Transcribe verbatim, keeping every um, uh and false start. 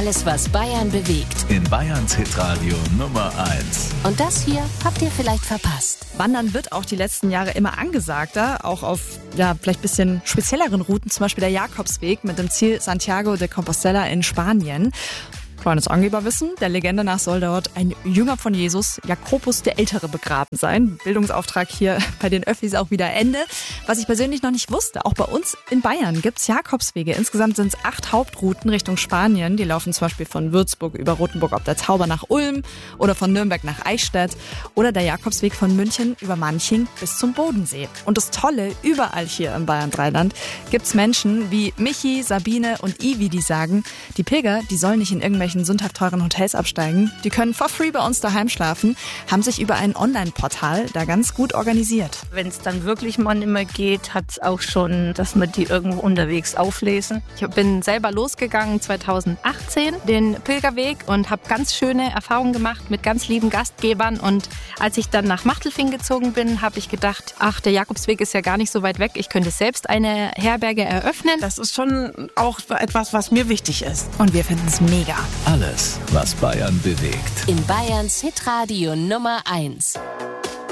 Alles, was Bayern bewegt. In Bayerns Hitradio Nummer eins. Und das hier habt ihr vielleicht verpasst. Wandern wird auch die letzten Jahre immer angesagter, auch auf ja vielleicht ein bisschen spezielleren Routen, zum Beispiel der Jakobsweg mit dem Ziel Santiago de Compostela in Spanien. Kleines Angeberwissen, der Legende nach soll dort ein Jünger von Jesus, Jakobus der Ältere, begraben sein. Bildungsauftrag hier bei den Öffis auch wieder Ende. Was ich persönlich noch nicht wusste, auch bei uns in Bayern gibt's Jakobswege. Insgesamt sind es acht Hauptrouten Richtung Spanien. Die laufen zum Beispiel von Würzburg über Rothenburg ob der Tauber nach Ulm oder von Nürnberg nach Eichstätt oder der Jakobsweg von München über Manching bis zum Bodensee. Und das Tolle, überall hier im Bayern-Dreiland gibt's Menschen wie Michi, Sabine und Ivi, die sagen, die Pilger, die sollen nicht in irgendwelchen sündhaft teuren Hotels absteigen. Die können for free bei uns daheim schlafen, haben sich über ein Online-Portal da ganz gut organisiert. Wenn es dann wirklich mal nicht mehr geht, hat es auch schon, dass wir die irgendwo unterwegs auflesen. Ich bin selber losgegangen zweitausendachtzehn, den Pilgerweg, und habe ganz schöne Erfahrungen gemacht mit ganz lieben Gastgebern. Und als ich dann nach Machtelfing gezogen bin, habe ich gedacht, ach, der Jakobsweg ist ja gar nicht so weit weg. Ich könnte selbst eine Herberge eröffnen. Das ist schon auch etwas, was mir wichtig ist. Und wir finden es mega. Alles, was Bayern bewegt. In Bayerns Hitradio Nummer eins.